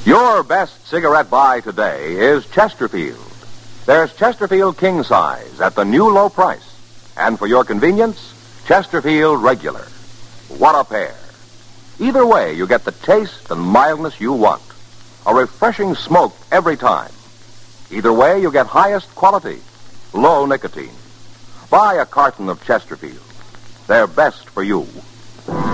Your best cigarette buy today is Chesterfield. There's Chesterfield King Size at the new low price. And for your convenience, Chesterfield Regular. What a pair. Either way, you get the taste and mildness you want. A refreshing smoke every time. Either way, you get highest quality, low nicotine. Buy a carton of Chesterfield. They're best for you.